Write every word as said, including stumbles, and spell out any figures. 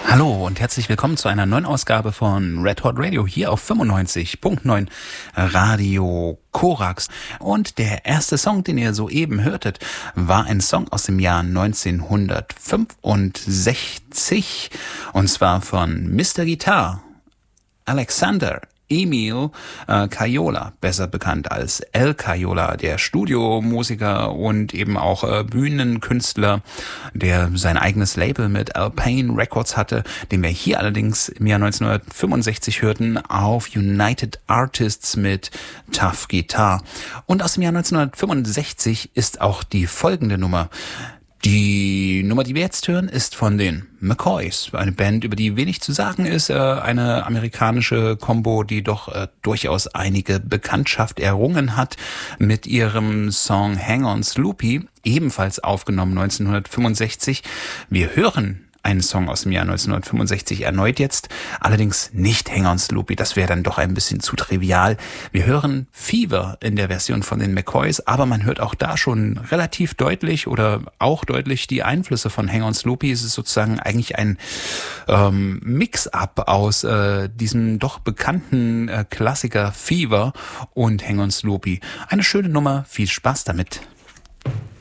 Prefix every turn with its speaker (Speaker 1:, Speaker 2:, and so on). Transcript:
Speaker 1: Hallo und herzlich willkommen zu einer neuen Ausgabe von Red Hot Radio hier auf fünfundneunzig Komma neun Radio Korax. Und der erste Song, den ihr soeben hörtet, war ein Song aus dem Jahr neunzehnhundertfünfundsechzig und zwar von Mister Guitar, Alexander Emil äh, Caiola, besser bekannt als El Caiola, der Studiomusiker und eben auch äh, Bühnenkünstler, der sein eigenes Label mit Alpine Records hatte, den wir hier allerdings im Jahr neunzehnhundertfünfundsechzig hörten auf United Artists mit Tough Guitar. Und aus dem Jahr neunzehnhundertfünfundsechzig ist auch die folgende Nummer. Die Nummer, die wir jetzt hören, ist von den McCoys, eine Band, über die wenig zu sagen ist, eine amerikanische Combo, die doch äh, durchaus einige Bekanntschaft errungen hat mit ihrem Song Hang on Sloopy, ebenfalls aufgenommen neunzehnhundertfünfundsechzig. Wir hören einen Song aus dem Jahr neunzehnhundertfünfundsechzig erneut jetzt, allerdings nicht Hang on Sloopy, das wäre dann doch ein bisschen zu trivial. Wir hören Fever in der Version von den McCoys, aber man hört auch da schon relativ deutlich oder auch deutlich die Einflüsse von Hang on Sloopy. Es ist sozusagen eigentlich ein ähm, Mix-up aus äh, diesem doch bekannten äh, Klassiker Fever und Hang on Sloopy. Eine schöne Nummer, viel Spaß damit.